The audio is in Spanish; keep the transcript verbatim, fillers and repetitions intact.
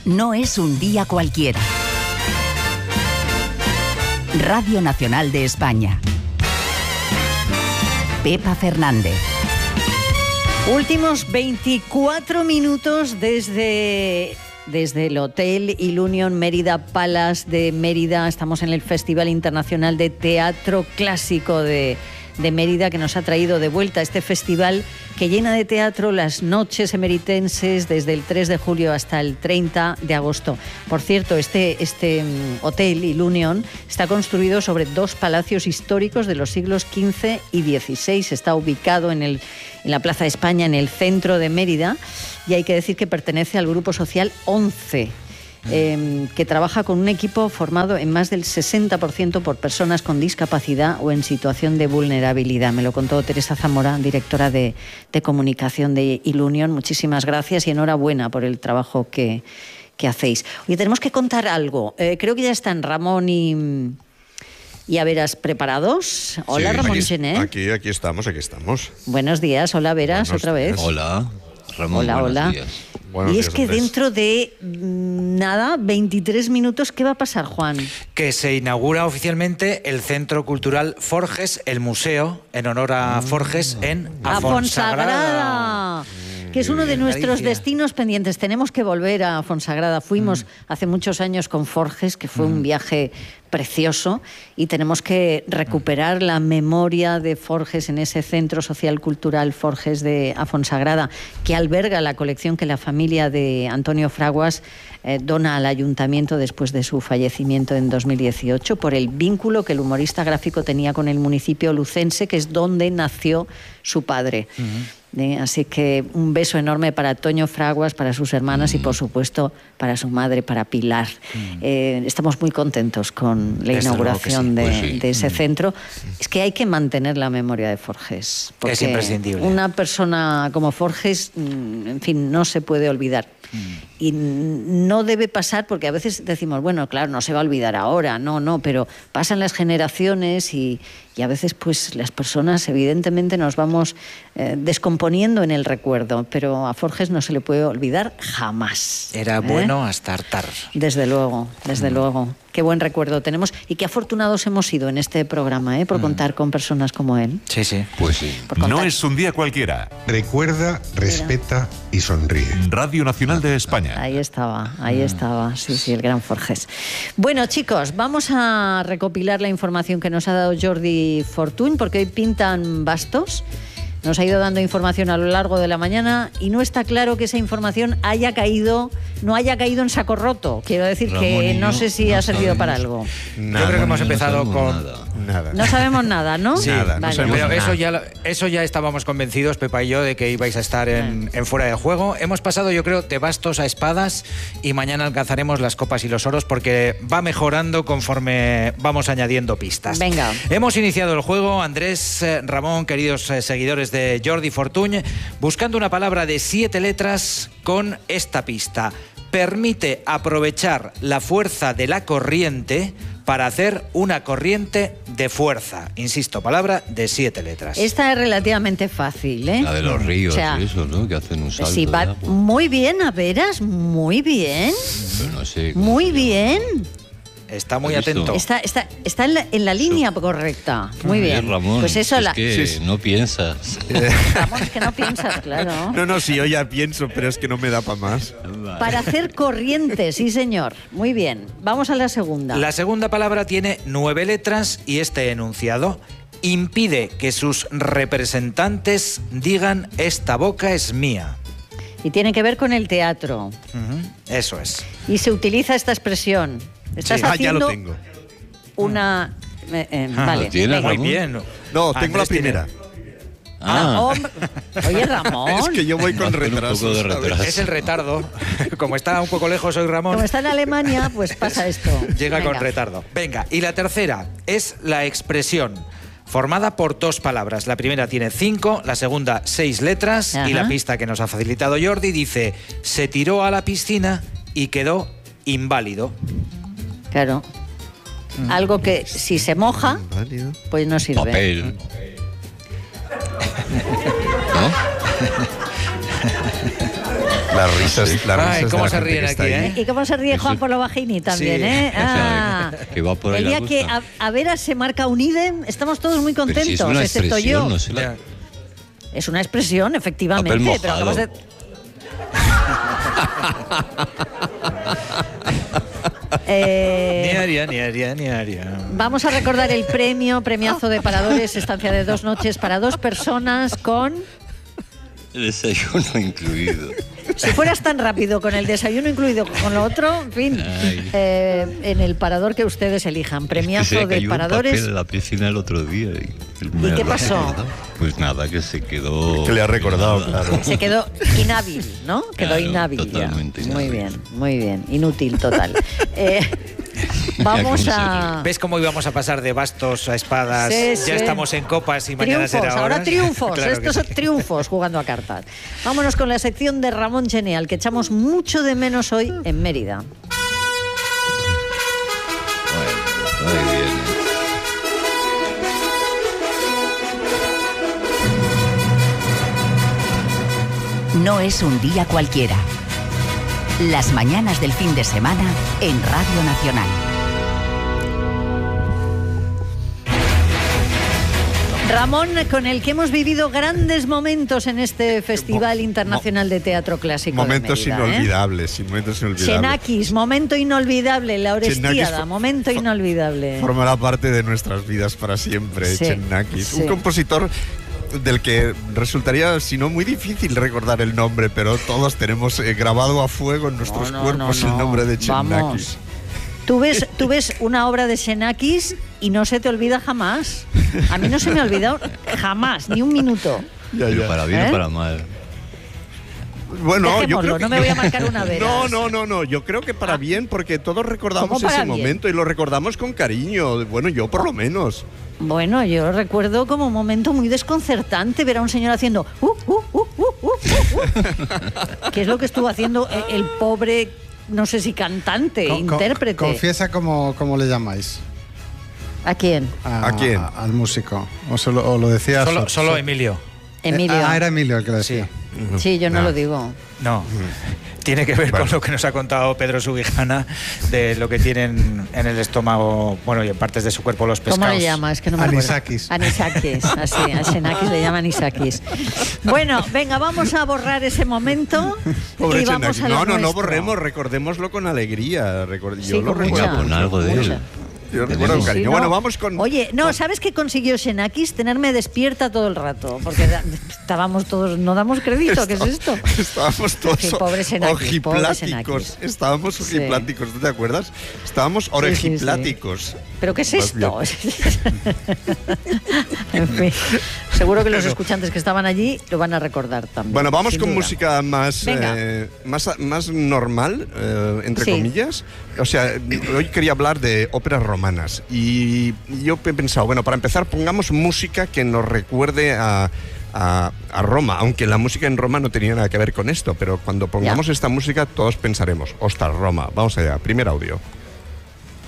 No es un día cualquiera. Radio Nacional de España. Pepa Fernández. Últimos veinticuatro minutos desde, desde el Hotel Ilunion Mérida Palace de Mérida. Estamos en el Festival Internacional de Teatro Clásico de, de Mérida, que nos ha traído de vuelta este festival que llena de teatro las noches emeritenses desde el tres de julio hasta el treinta de agosto. Por cierto, este, este Hotel Ilunion está construido sobre dos palacios históricos de los siglos quince y dieciséis. Está ubicado en, el, en la Plaza de España, en el centro de Mérida, y hay que decir que pertenece al Grupo Social once. Eh, que trabaja con un equipo formado en más del sesenta por ciento por personas con discapacidad o en situación de vulnerabilidad. Me lo contó Teresa Zamora, directora de, de comunicación de Ilunion. Muchísimas gracias y enhorabuena por el trabajo que, que hacéis. Oye, tenemos que contar algo. Eh, creo que ya están Ramón y... Y a Veras preparados. Hola, sí, Ramón aquí, Gené. Aquí, aquí estamos, aquí estamos. Buenos días, hola Veras, Buenos otra vez. días. Hola, Ramón. Hola, buenos hola. días. Buenos y días, es que Andrés. dentro de mmm, nada, veintitrés minutos, ¿qué va a pasar, Juan? Que se inaugura oficialmente el Centro Cultural Forges, el museo en honor a Forges en A Fonsagrada, que es uno de nuestros Galicia. destinos pendientes. Tenemos que volver a Fonsagrada. Fuimos Mm. hace muchos años con Forges, que fue mm. un viaje precioso, y tenemos que recuperar la memoria de Forges en ese Centro Social Cultural Forges de a Fonsagrada, que alberga la colección que la familia de Antonio Fraguas eh, dona al ayuntamiento después de su fallecimiento en dos mil dieciocho, por el vínculo que el humorista gráfico tenía con el municipio lucense, que es donde nació su padre. Uh-huh. Eh, así que un beso enorme para Toño Fraguas, para sus hermanas uh-huh. y por supuesto para su madre, para Pilar. Uh-huh. Eh, estamos muy contentos con la Desde inauguración sí. de, pues sí. de ese uh-huh. centro. Es que hay que mantener la memoria de Forges. Porque es imprescindible. Una persona como Forges, en fin, no se puede olvidar. Uh-huh. Y no debe pasar, porque a veces decimos, bueno, claro, no se va a olvidar ahora, no, no, pero pasan las generaciones y, y a veces pues las personas evidentemente nos vamos eh, descomponiendo en el recuerdo, pero a Forges no se le puede olvidar jamás. Era ¿eh? bueno hasta hartar. Desde luego, desde mm. luego. Qué buen recuerdo tenemos y qué afortunados hemos sido en este programa, ¿eh? por mm. contar con personas como él. Sí, sí. Pues sí. No es un día cualquiera. Recuerda, respeta Mira. y sonríe. Radio Nacional de España. Ahí estaba, ahí estaba, sí, sí, el gran Forges. Bueno, chicos, vamos a recopilar la información que nos ha dado Jordi Fortuny, porque hoy pintan bastos. Nos ha ido dando información a lo largo de la mañana y no está claro que esa información haya caído, no haya caído en saco roto. Quiero decir Ramón que no yo, sé si no ha servido sabemos. para algo. Nada. Yo creo que hemos empezado no con... Nada. Nada. No sabemos nada, ¿no? Sí, nada, no vale. sabemos Pero nada. eso ya, eso ya estábamos convencidos, Pepa y yo, de que ibais a estar en, en Fuera de Juego. Hemos pasado, yo creo, de bastos a espadas y mañana alcanzaremos las copas y los oros porque va mejorando conforme vamos añadiendo pistas. Venga. Hemos iniciado el juego, Andrés, eh, Ramón, queridos eh, seguidores de Jordi Fortuny, buscando una palabra de siete letras con esta pista. Permite aprovechar la fuerza de la corriente para hacer una corriente de fuerza. Insisto, palabra de siete letras. Esta es relativamente fácil, ¿eh? La de los ríos, O sea, y eso, ¿no? Que hacen un salto Sí, va de agua. muy bien, a veras, muy bien. Pero no sé cómo Muy se llama. bien. Está muy ¿Has visto? atento. Está, está, está en la, en la línea correcta. Muy bien. Eh, Ramón, Pues eso es la. que Sí, sí. no piensas. Ramón, es que no piensas, claro. No, no, sí, yo ya pienso, pero es que no me da para más. Para hacer corriente, sí, señor. Muy bien. Vamos a la segunda. La segunda palabra tiene nueve letras y este enunciado impide que sus representantes digan esta boca es mía. Y tiene que ver con el teatro. Ujú, eso es. Y se utiliza esta expresión. Estás Sí. Ah, ya haciendo lo tengo. una. eh, eh, Ah, vale. ¿lo tienes, venga. Muy Ramón? bien. No, tengo la Andrés tiene- primera. Ah, hombre. Oye, Ramón. Es que yo voy con Va a hacer un retraso. poco de ¿sabes? retraso. Es el retardo. Como está un poco lejos hoy Ramón, Como está en Alemania, pues pasa esto. llega Venga. con retardo. Venga, y la tercera es la expresión formada por dos palabras. La primera tiene cinco, la segunda seis letras. Ajá. Y la pista que nos ha facilitado Jordi dice: se tiró a la piscina y quedó inválido. Claro. Algo que si se moja, Válido. pues no sirve. Papel. ¿No? Las risas, las risas Ay, de cómo la se gente ríen que está aquí, ahí. ¿eh? ¿Y cómo se ríe Juan Eso- por lo bajini también, Sí. eh? Ah. Que va por ahí El la día que gusta. a, a Vera se marca un idem, estamos todos muy Pero contentos, si es una excepto expresión, yo. no sé la- Ya. Es una expresión, efectivamente, Papel pero mojado. acabas de... Eh, Ni haría, ni haría, ni haría. vamos a recordar el premio, premiazo de paradores, estancia de dos noches para dos personas con... El desayuno incluido. Si fueras tan rápido con el desayuno incluido con lo otro, en fin, Ay. eh, en el parador que ustedes elijan. Premiazo que se de cayó un paradores. papel en la piscina el otro día. ¿Y, ¿Y qué pasó? Pues nada, que se quedó... Que le ha recordado, nada. claro. Se quedó inhábil, ¿no? Quedó Claro, inhábil ya. totalmente Muy inhábil. bien, muy bien. Inútil total. Eh, vamos a... ¿Ves cómo íbamos a pasar de bastos a espadas? Sí, ya sí. estamos en copas y mañana Triunfos, será ahora horas. triunfos, Claro que estos sí. son triunfos jugando a cartas. Vámonos con la sección de Ramón Genial, que echamos mucho de menos hoy en Mérida. Bueno, ahí viene. No es un día cualquiera. Las mañanas del fin de semana en Radio Nacional. Ramón, con el que hemos vivido grandes momentos en este Festival Internacional de Teatro Clásico Momentos de Mérida, ¿eh? inolvidables, sí, momentos inolvidables. Xenakis, momento inolvidable, la Xenakis Orestiada, fo- momento fo- inolvidable. Formará parte de nuestras vidas para siempre, Sí, Xenakis. sí. Un compositor del que resultaría, si no muy difícil recordar el nombre, pero todos tenemos eh, grabado a fuego en nuestros No, no, cuerpos no, no. el nombre de Vamos. Xenakis. Tú ves, tú ves una obra de Xenakis y no se te olvida jamás. A mí no se me ha olvidado jamás, ni un minuto. Ya, Pero ya. para bien ¿Eh? o para mal. Bueno, yo Dejémoslo, creo que no me voy a marcar una vez. No, no, no, no. Yo creo que para bien, porque todos recordamos ¿Cómo para ese bien? momento y lo recordamos con cariño. Bueno, yo por lo menos. Bueno, yo recuerdo como un momento muy desconcertante ver a un señor haciendo uh, uh, uh, uh, uh, uh, uh. ¿Qué es lo que estuvo haciendo el, el pobre, no sé si cantante, Con- con- intérprete? Confiesa cómo, cómo le llamáis. ¿A quién? ¿A quién? al músico. O, solo, o lo decía Solo, so- solo so- Emilio. Emilio. Eh, ah, era Emilio el que lo decía. Sí, yo no No. lo digo. No. Tiene que ver Bueno. con lo que nos ha contado Pedro Subijana de lo que tienen en el estómago, bueno, y en partes de su cuerpo los pescados. ¿Cómo le llama? Es que no me acuerdo. Anisakis. Anisakis, así, a Xenakis le llaman anisakis. Bueno, venga, vamos a borrar ese momento Pobre y vamos Xenakis. a lo No, no, no nuestro. borremos, recordémoslo con alegría. Record- Sí, yo lo con recuerdo. mucha, Venga, pon algo de mucha. él. Yo recuerdo con Sí, cariño. no. Bueno, vamos con. Oye, no, con- ¿sabes qué consiguió Xenakis? Tenerme despierta todo el rato. Porque da- estábamos todos, no damos crédito, ¿qué es esto? Estábamos todos Sí, pobre Xenakis, pobre ojipláticos. Xenakis. Estábamos Sí. ojipláticos, ¿tú te acuerdas? Estábamos orejipláticos. ¿Pero qué es Más esto? En fin, seguro que los escuchantes que estaban allí lo van a recordar también. Bueno, vamos sin con duda. música más, Venga. eh, más, más normal, eh, entre Sí. comillas. O sea, hoy quería hablar de óperas romanas. Y yo he pensado, bueno, para empezar, pongamos música que nos recuerde a, a, a Roma. Aunque la música en Roma no tenía nada que ver con esto. Pero cuando pongamos esta música, todos pensaremos, ostras, Roma. Vamos allá, primer audio.